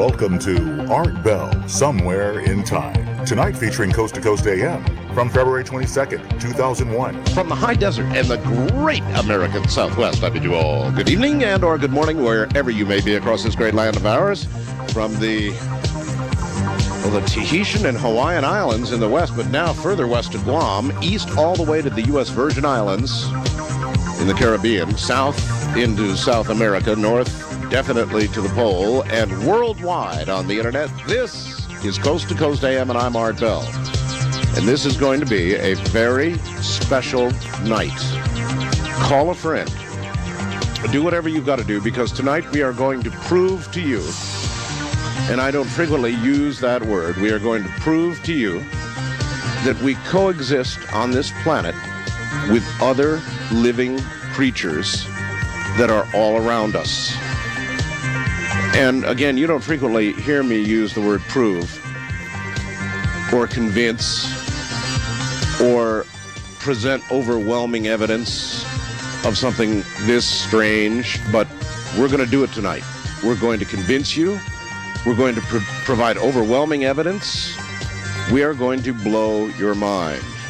Welcome to Art Bell, Somewhere in Time. Tonight featuring Coast to Coast AM from February 22nd, 2001. From the high desert and the great American Southwest, I bid you all good evening and or good morning, wherever you may be across this great land of ours. From the Tahitian and Hawaiian Islands in the west, but now further west to Guam, east all the way to the U.S. Virgin Islands in the Caribbean, south into South America, north definitely to the pole, and worldwide on the internet. This is Coast to Coast AM, and I'm Art Bell. And this is going to be a very special night. Call a friend. Do whatever you've got to do, because tonight we are going to prove to you, and I don't frequently use that word, we are going to prove to you that we coexist on this planet with other living creatures that are all around us. And again, you don't frequently hear me use the word prove or convince or present overwhelming evidence of something this strange, but we're going to do it tonight. We're going to convince you. We're going to provide overwhelming evidence. We are going to blow your mind.